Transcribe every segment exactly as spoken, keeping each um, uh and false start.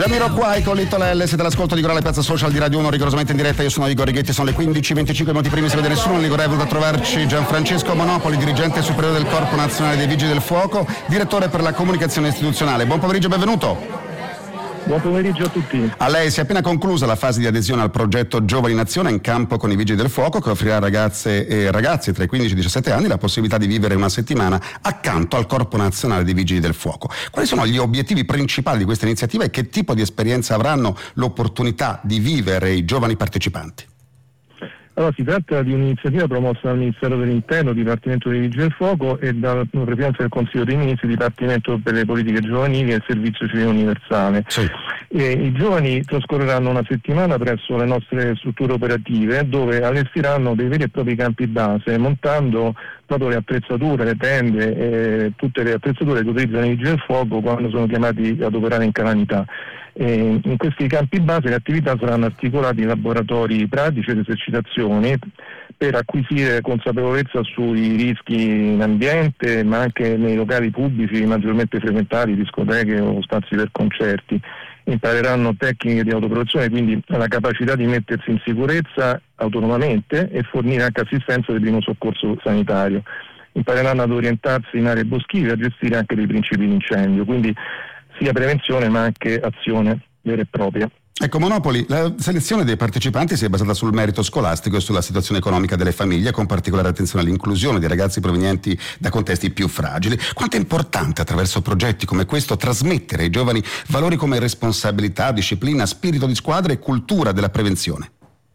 Jamiroquai con Little L, siete all'ascolto di Corale Piazza Social di Radio uno, rigorosamente in diretta. Io sono Igor Righetti, sono le quindici e venticinque minuti primi, se vede nessuno. Ligorei è venuto a trovarci Gianfrancesco Monopoli, dirigente superiore del Corpo Nazionale dei Vigili del Fuoco, direttore per la comunicazione istituzionale. Buon pomeriggio e benvenuto. Buon pomeriggio a tutti. A lei si è appena conclusa la fase di adesione al progetto Giovani in Azione in campo con i Vigili del Fuoco, che offrirà a ragazze e ragazzi tra i quindici e i diciassette anni la possibilità di vivere una settimana accanto al Corpo Nazionale dei Vigili del Fuoco. Quali sono gli obiettivi principali di questa iniziativa e che tipo di esperienza avranno l'opportunità di vivere i giovani partecipanti? Allora, si tratta di un'iniziativa promossa dal Ministero dell'Interno, Dipartimento dei Vigili del Fuoco, e dalla Presidenza del Consiglio dei Ministri, Dipartimento per le Politiche Giovanili e il Servizio Civile Universale. Sì. E i giovani trascorreranno una settimana presso le nostre strutture operative, dove allestiranno dei veri e propri campi base, montando proprio le attrezzature, le tende, e tutte le attrezzature che utilizzano i Vigili del Fuoco quando sono chiamati ad operare in calamità. E in questi campi base le attività saranno articolate in laboratori pratici ed esercitazioni per acquisire consapevolezza sui rischi in ambiente, ma anche nei locali pubblici maggiormente frequentati, discoteche o spazi per concerti. Impareranno tecniche di autoprotezione, quindi la capacità di mettersi in sicurezza autonomamente e fornire anche assistenza del primo soccorso sanitario. Impareranno ad orientarsi in aree boschive e a gestire anche dei principi di incendio, quindi sia prevenzione ma anche azione vera e propria. Ecco, Monopoli, la selezione dei partecipanti si è basata sul merito scolastico e sulla situazione economica delle famiglie, con particolare attenzione all'inclusione di ragazzi provenienti da contesti più fragili. Quanto è importante attraverso progetti come questo trasmettere ai giovani valori come responsabilità, disciplina, spirito di squadra e cultura della prevenzione?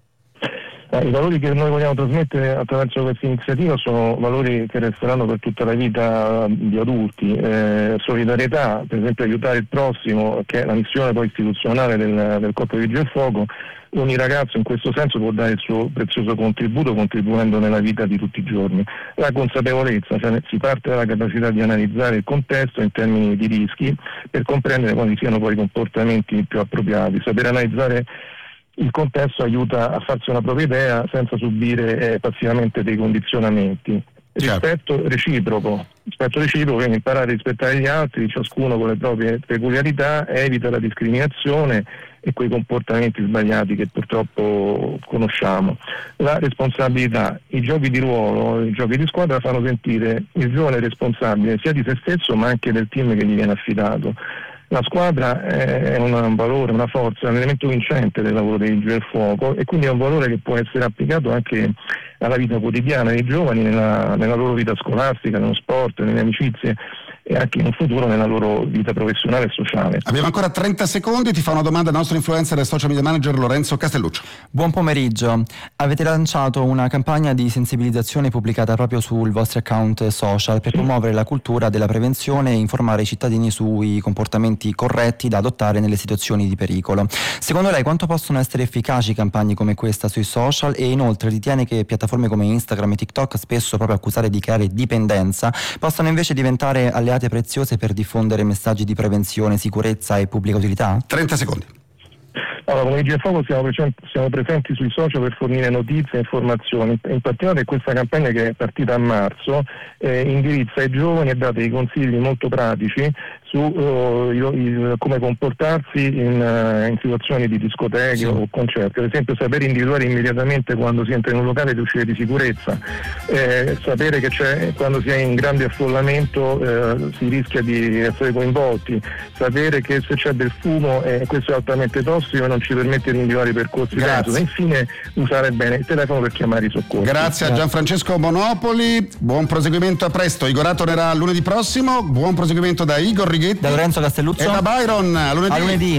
I valori che noi vogliamo trasmettere attraverso questa iniziativa sono valori che resteranno per tutta la vita di adulti. Eh, solidarietà, per esempio aiutare il prossimo, che è la missione poi istituzionale del, del Corpo dei Vigili del Fuoco. Ogni ragazzo in questo senso può dare il suo prezioso contributo, contribuendo nella vita di tutti i giorni. La consapevolezza, cioè si parte dalla capacità di analizzare il contesto in termini di rischi per comprendere quali siano poi i comportamenti più appropriati. Sapere analizzare il contesto aiuta a farsi una propria idea senza subire eh, passivamente dei condizionamenti. Rispetto reciproco, rispetto reciproco, quindi imparare a rispettare gli altri, ciascuno con le proprie peculiarità, evita la discriminazione e quei comportamenti sbagliati che purtroppo conosciamo. La responsabilità, i giochi di ruolo, i giochi di squadra fanno sentire il giovane responsabile sia di se stesso ma anche del team che gli viene affidato. La squadra è un valore, una forza, un elemento vincente del lavoro dei Vigili del Fuoco e quindi è un valore che può essere applicato anche alla vita quotidiana dei giovani, nella, nella loro vita scolastica, nello sport, nelle amicizie e anche in un futuro nella loro vita professionale e sociale. Abbiamo ancora trenta secondi, ti fa una domanda il nostro influencer e social media manager Lorenzo Castelluccio. Buon pomeriggio, avete lanciato una campagna di sensibilizzazione pubblicata proprio sul vostro account social per sì. promuovere la cultura della prevenzione e informare i cittadini sui comportamenti corretti da adottare nelle situazioni di pericolo. Secondo lei quanto possono essere efficaci campagne come questa sui social e inoltre ritiene che piattaforme come Instagram e TikTok, spesso proprio accusate di creare dipendenza, possano invece diventare alleate preziose per diffondere messaggi di prevenzione, sicurezza e pubblica utilità? trenta secondi. Allora, come Vigili del Fuoco siamo presenti, siamo presenti sui social per fornire notizie e informazioni. In particolare questa campagna, che è partita a marzo, eh, indirizza ai giovani e dà dei consigli molto pratici su uh, il, il, come comportarsi in, uh, in situazioni di discoteche sì. o concerti. Ad esempio, sapere individuare immediatamente quando si entra in un locale le uscite di sicurezza, eh, sapere che c'è, quando si è in grande affollamento eh, si rischia di essere coinvolti, sapere che se c'è del fumo eh, questo è altamente tossico e non ci permette di individuare i percorsi e infine usare bene il telefono per chiamare i soccorsi. Grazie a Gianfrancesco Monopoli, buon proseguimento, a presto. Igorà tornerà lunedì prossimo, buon proseguimento da Igor Righetti, da Lorenzo Castelluccio e da Byron. A lunedì. A lunedì.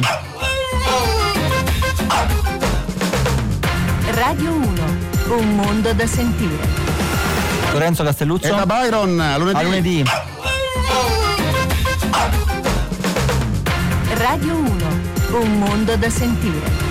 Radio uno, un mondo da sentire. Lorenzo Castelluccio e da Byron. A lunedì. A lunedì. Radio uno, un mondo da sentire.